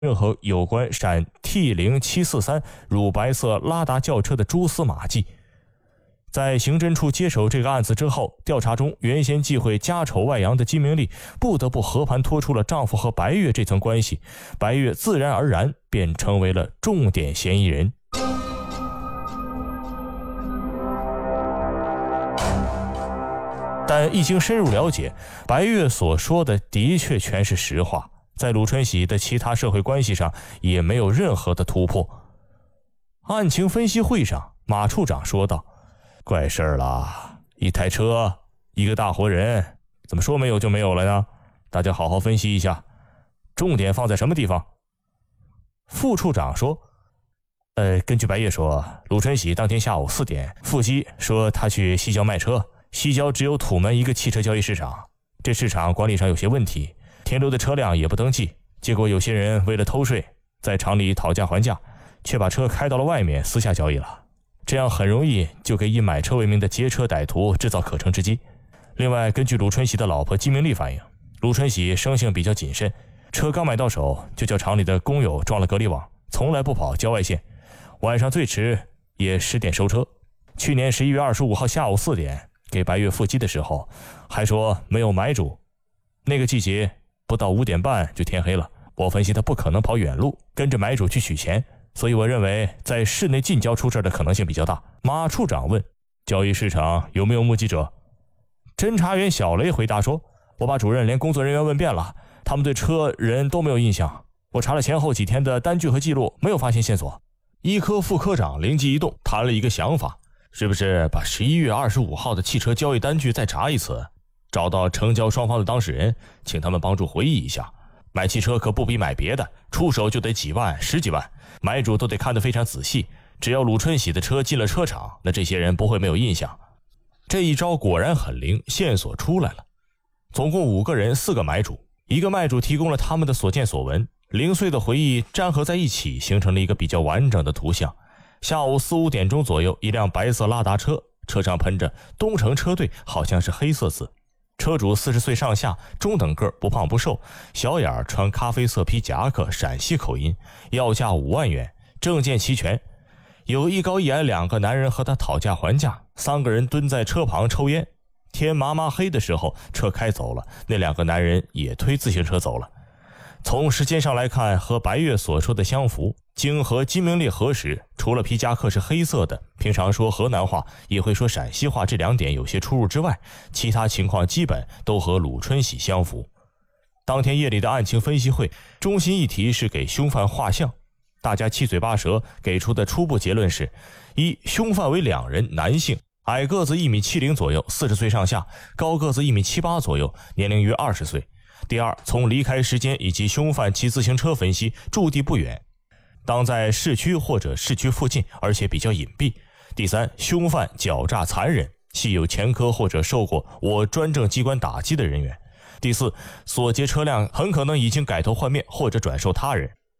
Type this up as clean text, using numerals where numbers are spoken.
任何有关陕 T0743 乳白色拉达轿车的蛛丝马迹。在刑侦处接手这个案子之后，调查中原先忌讳家丑外扬的金明丽不得不和盘托出了丈夫和白月这层关系，白月自然而然便成为了重点嫌疑人。但一经深入了解，白月所说的的确全是实话，在鲁春喜的其他社会关系上也没有任何的突破。案情分析会上，马处长说道：怪事儿了，一台车，一个大活人，怎么说没有就没有了呢？大家好好分析一下，重点放在什么地方？副处长说：根据白月说，鲁春喜当天下午4点腹肌说他去西郊卖车，西郊只有土门一个汽车交易市场，这市场管理上有些问题，停留的车辆也不登记，结果有些人为了偷税，在厂里讨价还价，却把车开到了外面私下交易了，这样很容易就给以买车为名的劫车歹徒制造可乘之机。另外，根据鲁春喜的老婆金明丽反映，鲁春喜生性比较谨慎，车刚买到手就叫厂里的工友装了隔离网，从来不跑郊外线，晚上最迟也10点收车。去年11月25号下午4点给白月付机的时候，还说没有买主，那个季节不到5点半就天黑了，我分析他不可能跑远路跟着买主去取钱，所以我认为在市内近郊出事的可能性比较大。马处长问：交易市场有没有目击者？侦查员小雷回答说：我把主任连工作人员问遍了，他们对车人都没有印象，我查了前后几天的单据和记录，没有发现线索。医科副科长灵机一动，谈了一个想法，是不是把11月25号的汽车交易单据再查一次，找到成交双方的当事人，请他们帮助回忆一下。买汽车可不比买别的，出手就得几万、10几万，买主都得看得非常仔细，只要鲁春喜的车进了车场，那这些人不会没有印象。这一招果然很灵，线索出来了。总共5个人，4个买主，一个卖主提供了他们的所见所闻，零碎的回忆粘合在一起，形成了一个比较完整的图像。下午4、5点钟左右，一辆白色拉达车，车上喷着东城车队，好像是黑色字。车主40岁上下，中等个，不胖不瘦，小眼，穿咖啡色皮夹克，陕西口音，要价5万元，证件齐全。有一高一矮2个男人和他讨价还价，3个人蹲在车旁抽烟。天麻麻黑的时候，车开走了，那2个男人也推自行车走了。从时间上来看，和白月所说的相符。经和金明丽核实，除了皮夹克是黑色的，平常说河南话也会说陕西话这2点有些出入之外，其他情况基本都和鲁春喜相符。当天夜里的案情分析会，中心议题是给凶犯画像，大家七嘴八舌给出的初步结论是：一、凶犯为2人，男性，矮个子1.70米左右，40岁上下，高个子1.78米左右，年龄约20岁。第二，从离开时间以及凶犯骑自行车分析，驻地不远，当在市区或者市区附近，而且比较隐蔽。第三，凶犯狡诈残忍，系有前科或者受过我专政机关打击的人员。第四，所劫车辆很可能已经改头换面或者转售他人。